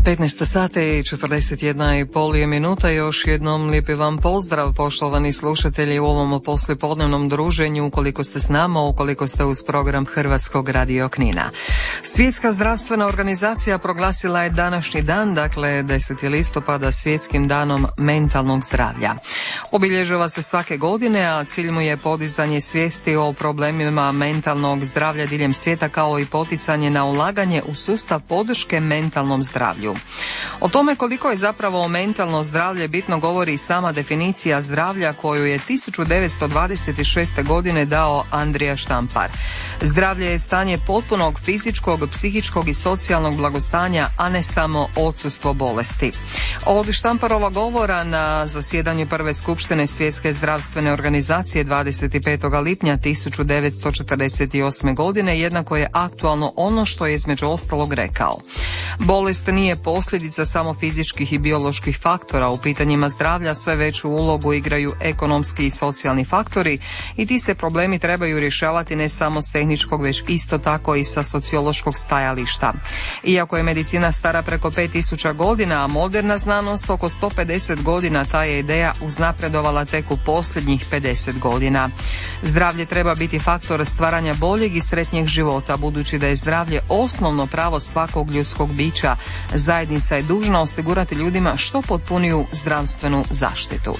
15 sati i 41,5 minuta. Još jednom lijepi vam pozdrav, poštovani slušatelji, u ovom poslijepodnevnom druženju, ukoliko ste s nama, ukoliko ste uz program Hrvatskog radio Knina. Svjetska zdravstvena organizacija proglasila je današnji dan, dakle 10. listopada, svjetskim danom mentalnog zdravlja. Obilježava se svake godine, a cilj mu je podizanje svijesti o problemima mentalnog zdravlja diljem svijeta, kao i poticanje na ulaganje u sustav podrške mentalnom zdravlju. O tome koliko je zapravo mentalno zdravlje bitno govori i sama definicija zdravlja koju je 1926. godine dao Andrija Štampar. Zdravlje je stanje potpunog fizičkog, psihičkog i socijalnog blagostanja, a ne samo odsustvo bolesti. Od Štamparova govora na zasjedanju prve skupštine Svjetske zdravstvene organizacije 25. lipnja 1948. godine jednako je aktualno ono što je između ostalog rekao. Bolest nije posljedica samo fizičkih i bioloških faktora. U pitanjima zdravlja sve veću ulogu igraju ekonomski i socijalni faktori i ti se problemi trebaju rješavati ne samo s tehničkog, već isto tako i sa sociološkog stajališta. Iako je medicina stara preko 5000 godina, a moderna znanost oko 150 godina, ta je ideja uznapredovala tek u posljednjih 50 godina. Zdravlje treba biti faktor stvaranja boljeg i sretnijeg života, budući da je zdravlje osnovno pravo svakog ljudskog bića. Zajednica je dužna osigurati ljudima što potpuniju zdravstvenu zaštitu.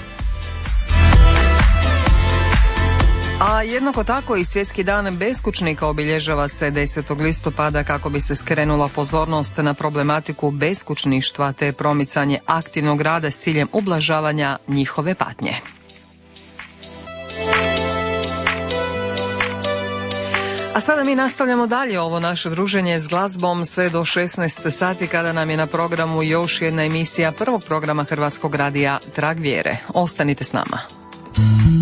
A jednako tako i Svjetski dan beskućnika obilježava se 10. listopada kako bi se skrenula pozornost na problematiku beskućništva te promicanje aktivnog rada s ciljem ublažavanja njihove patnje. A sada mi nastavljamo dalje ovo naše druženje s glazbom sve do 16 sati kada nam je na programu još jedna emisija prvog programa Hrvatskog radija Trag vjere. Ostanite s nama.